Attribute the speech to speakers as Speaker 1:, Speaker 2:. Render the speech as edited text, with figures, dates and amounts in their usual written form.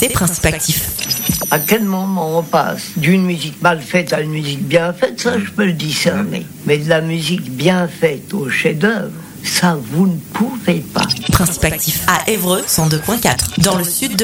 Speaker 1: tes principes actifs.
Speaker 2: À quel moment on passe d'une musique mal faite à une musique bien faite, ça je peux le discerner. Mais de la musique bien faite au chef-d'œuvre, ça vous ne pouvez pas.
Speaker 1: Principes actifs à Évreux 102.4, dans le sud de